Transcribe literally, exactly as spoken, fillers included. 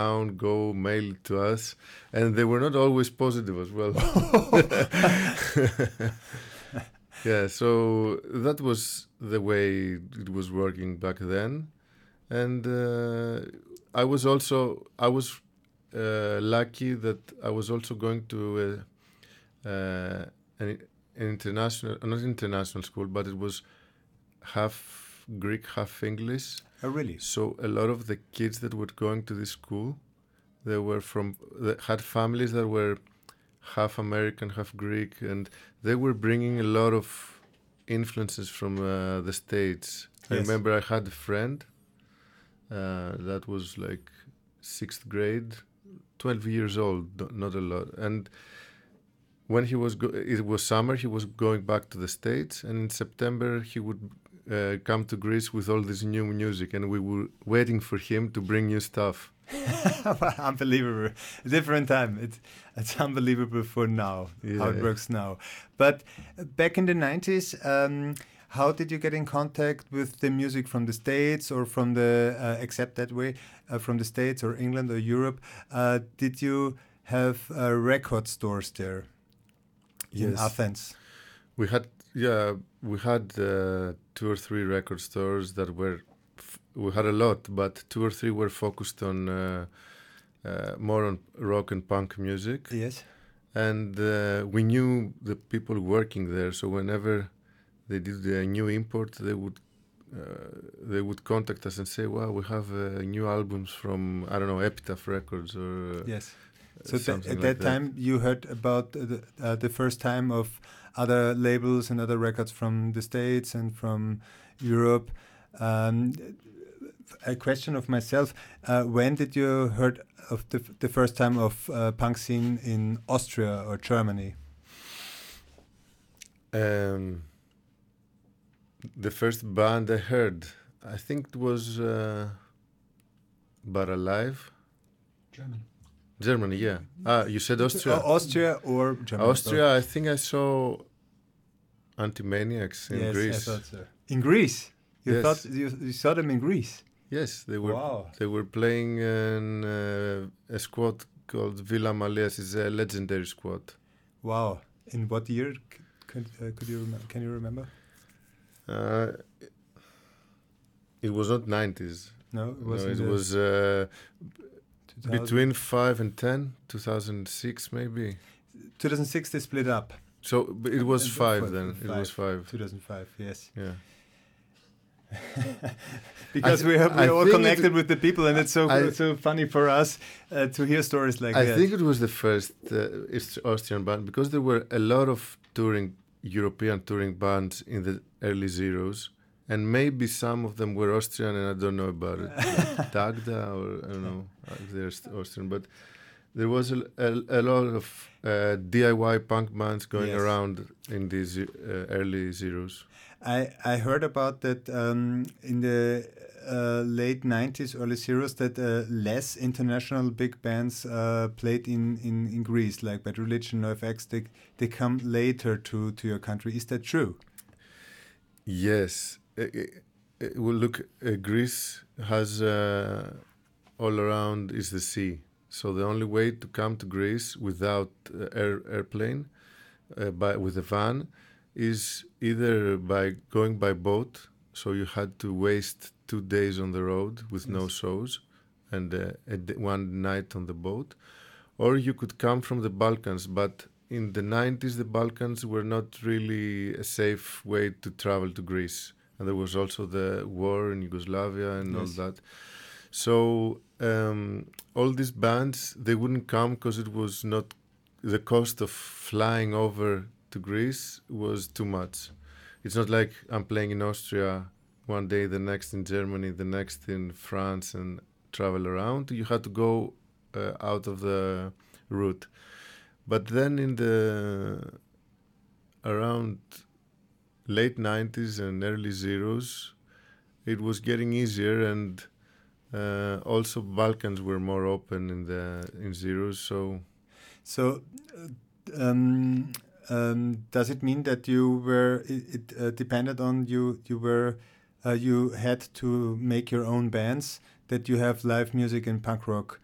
down, go mail it to us, and they were not always positive as well. Yeah, so that was the way it was working back then, and uh, I was also I was uh, lucky that I was also going to uh, uh, an, an international, not international school, but it was half Greek, half English. Oh, really? So a lot of the kids that were going to this school, they were from, they had families that were half American, half Greek, and they were bringing a lot of influences from uh, the States. Yes. I remember I had a friend uh, that was like sixth grade, twelve years old, not a lot. And when he was, go- it was summer, he was going back to the States, and in September he would uh, come to Greece with all this new music, and we were waiting for him to bring new stuff. Unbelievable. Different time. It's it's unbelievable for now, yeah, how it yeah. works now. But back in the nineties, um, how did you get in contact with the music from the States or from the, uh, except that way, uh, from the States or England or Europe? Uh, did you have uh, record stores there in Yes. Athens? We had, yeah, we had uh, two or three record stores that were, f- we had a lot, but two or three were focused on uh, uh, more on rock and punk music. Yes. And uh, we knew the people working there, so whenever they did a new import, they would uh, they would contact us and say, "Wow, we have uh, new albums from, I don't know, Epitaph Records or uh, yes." So th- at like that, that time, you heard about the, uh, the first time of other labels and other records from the States and from Europe. Um, a question of myself: uh, when did you heard of the, the first time of uh, punk scene in Austria or Germany? Um, the first band I heard, I think it was uh, But Alive. German. Germany, yeah. Ah, you said Austria. Uh, Austria or Germany? Austria, both. I think I saw Anti-Maniacs in yes, Greece. I thought so. In Greece? You yes. thought you, you saw them in Greece? Yes, they were. Wow. They were playing in uh, a squad called Villa Malias. It's a legendary squad. Wow. In what year? C- could uh, could you remember? Can you remember? Uh, it was not nineties. No, it was. No, it was uh, between five and ten, two thousand six maybe. two thousand six they split up. So but it was and five five, then. five, it was five. two thousand five, yes. Yeah. because th- we have we I all connected with the people, and it's so I, so funny for us uh, to hear stories like I that. I think it was the first uh, Austrian band because there were a lot of touring European touring bands in the early zeros, and maybe some of them were Austrian, and I don't know about it, like Dagda or I don't know if they're Austrian, but there was a, a, a lot of uh, D I Y punk bands going yes. around in these uh, early zeros. I, I heard about that um, in the uh, late nineties, early zeros, that uh, less international big bands uh, played in, in, in Greece, like Bad Religion, NoFX. They, they come later to, to your country. Is that true? Yes. Uh, uh, well, look, uh, Greece has uh, all around is the sea. So the only way to come to Greece without uh, air, airplane, uh, by with a van, is either by going by boat. So you had to waste two days on the road with yes. no shows, and uh, a d- one night on the boat, or you could come from the Balkans. But in the nineties, the Balkans were not really a safe way to travel to Greece, and there was also the war in Yugoslavia and yes. all that. So um, all these bands, they wouldn't come because it was not, the cost of flying over to Greece was too much. It's not like I'm playing in Austria one day, the next in Germany, the next in France, and travel around. You had to go uh, out of the route. But then in the around late nineties and early zeros, it was getting easier, and uh, also Balkans were more open in the in zeros. So, so um, um, does it mean that you were it, it uh, depended on you? You were uh, you had to make your own bands, that you have live music and punk rock